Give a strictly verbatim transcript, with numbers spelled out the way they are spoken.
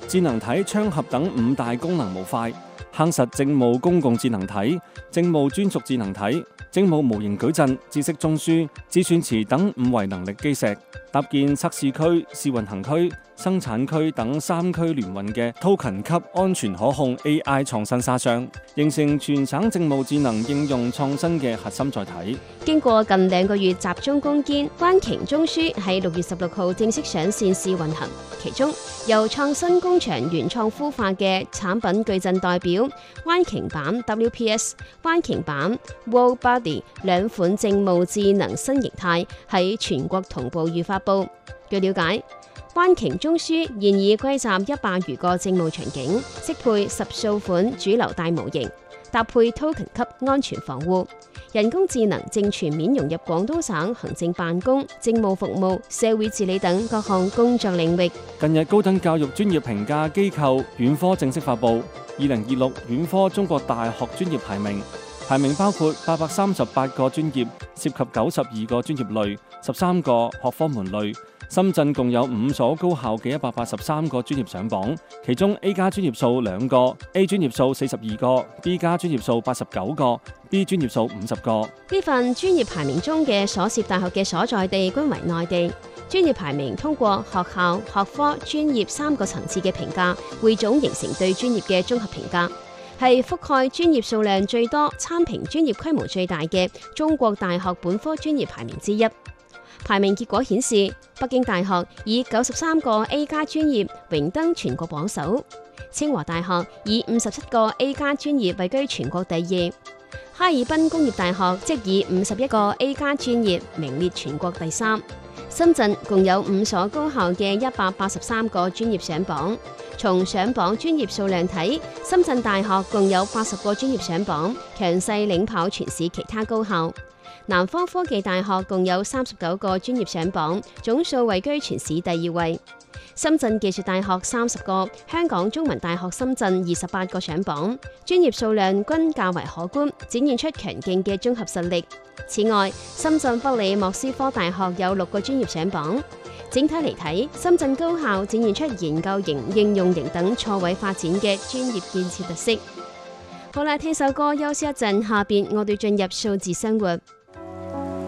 智能體窗盒等五大功能模塊，夯實政務公共智能體、政務專屬智能體、政務模型矩陣、知識中樞、自算池等五維能力基石，搭建測試區、試運行區、生產區等三區聯運嘅 token 級安全可控 A I 創新沙箱，形成全省政務智能應用創新嘅核心載體。 經過近兩個月集中攻堅，灣瓊中樞喺六月十六號正式上線試運行。其中由創新工場原創孵化嘅產品矩陣代表灣瓊版 W P S、灣瓊版 World Body 兩款政務智能新形態喺全國同步預發布。據了解，灣瓊中樞現已歸集一百餘個政務場景，適配十數款主流大模型，搭配 token 級安全防護。人工智能正全面融入廣東省行政辦公、政務服務、社會治理等各項工作領域。 近日高等教育專業評價機構院科正式發布二零二六院科中國大學專業排名，排名包括八百三十八個專業，涉及九十二個專業類、十三個學科門類。深圳共有五所高校嘅一百八十三個專業上榜，其中 A 加專業數兩個 ，A 專業數四十二個 ，B 加專業數八十九個 ，B 專業數五十個。 呢份專業排名中嘅所涉大學嘅所在地均為內地。專業排名通過學校、學科、專業三個層次嘅評價，匯總形成對專業嘅綜合評價，係覆蓋專業數量最多、參評專業規模最大嘅中國大學本科專業排名之一。排名結果顯示，北京大學以九十三個 A 加專業榮登全國榜首，清華大學以五十七個 A 加專業位居全國第二，哈爾濱工業大學即以五十一個 A 加專業名列全國第三。深圳共有五所高校嘅一百八十三個專業上榜，從上榜專業數量睇，深圳大學共有八十個專業上榜，強勢領跑全市其他高校。南方科技大學共有三十九個專業上榜，總數位居全市第二位。深圳技術大學三十個，香港中文大學深圳二十八個上榜，專業數量均較為可觀，展現出強勁嘅綜合實力。此外，深圳北理莫斯科大學有六個專業上榜。整體嚟睇，深圳高校展現出研究型、應用型等錯位發展嘅專業建設特色。好啦，聽首歌休息一陣，下邊我哋進入數字生活。